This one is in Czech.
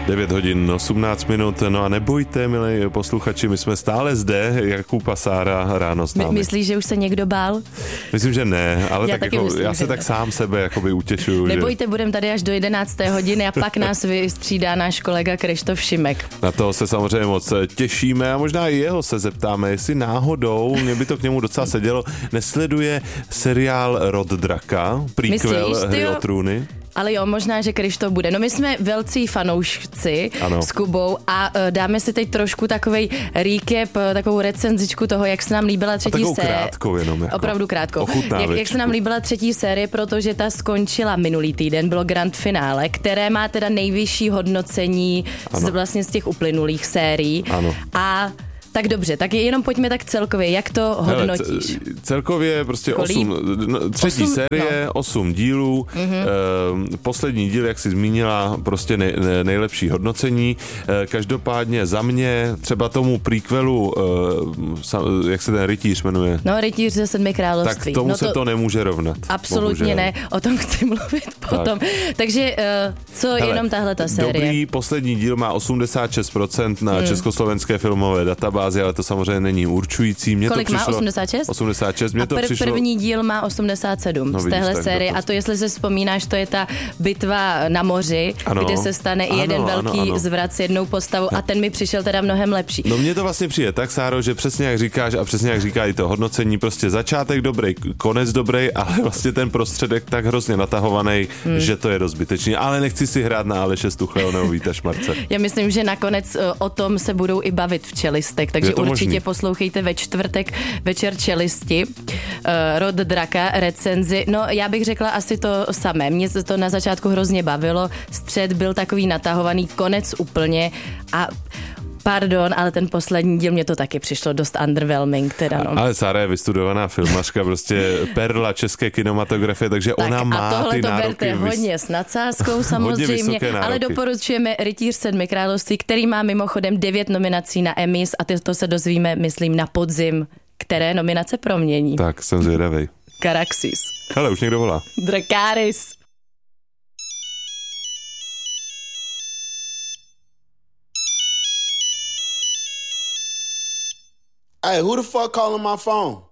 9 hodin 18 minut, no a nebojte, milí posluchači, my jsme stále zde, Jakub a Sára ráno s námi. Myslíš, že už se někdo bál? Myslím, že ne, ale já, tak jako, myslím, já se tak sám sebe jakoby utěšuju. Nebojte, že... budeme tady až do 11. hodiny a pak nás vystřídá náš kolega Krištof Šimek. Na toho se samozřejmě moc těšíme a možná i jeho se zeptáme, jestli náhodou, mě by to k němu docela sedělo, nesleduje seriál Rod Draka, prequel Hry o trůny. Ale jo, možná, že Krištof bude. No my jsme velcí fanoušci s Kubou a dáme si teď trošku takovej recap, takovou recenzičku toho, jak se nám líbila třetí série. Krátkou jenom. Jako opravdu krátkou. Jak se nám líbila třetí série, protože ta skončila minulý týden, bylo grand finále, které má teda nejvyšší hodnocení vlastně z těch uplynulých sérií. Ano. A tak dobře, tak jenom pojďme tak celkově, jak to hodnotíš? Celkově prostě 8, třetí série, 8 dílů, poslední díl, jak jsi zmínila, prostě nejlepší hodnocení. Každopádně za mě, třeba tomu prequelu, jak se ten rytíř jmenuje? No, rytíř ze 7 království. Tak tomu se to nemůže rovnat. Absolutně bohužel. Ne, o tom chci mluvit potom. Takže jenom tahle ta série? Dobrý, poslední díl má 86% na československé filmové databázi, ale to samozřejmě není určující. Kolik to přišlo, má? 86? 86. Mě to přišlo... První díl má 87 z téhle série. A to, jestli se vzpomínáš, to je ta bitva na moři, kde se stane i jeden velký zvrat s jednou postavou a ten mi přišel teda mnohem lepší. No mně to vlastně přijde tak, Sáro, že přesně jak říkáš a přesně jak říká i to hodnocení, prostě začátek dobrý, konec dobrý, ale vlastně ten prostředek tak hrozně natahovaný, že to je dost zbytečný. Ale nechci si hrát na Aleše Stuchlého nebo Víta Šmarce. Já myslím, že nakonec o tom se budou i bavit v Čelistech, takže určitě možný. Poslouchejte ve čtvrtek večer Čelisti, Rod Draka, recenzi. No já bych řekla asi to samé. Mě to na začátku hrozně bavilo, střed byl takový natahovaný, konec úplně a pardon, ale ten poslední díl mě to taky přišlo dost underwhelming teda, no. Ale Sára je vystudovaná filmařka, prostě perla české kinematografie, takže tak, ona má ty nároky. A tohle to berte hodně s nadsázkou samozřejmě, ale doporučujeme Rytíř 7 království, který má mimochodem 9 nominací na Emmys a to se dozvíme, myslím, na podzim, které nominace promění. Tak, jsem zvědavej. Caraxis. Hele, už někdo volá. Dracarys. Hey, who the fuck calling my phone?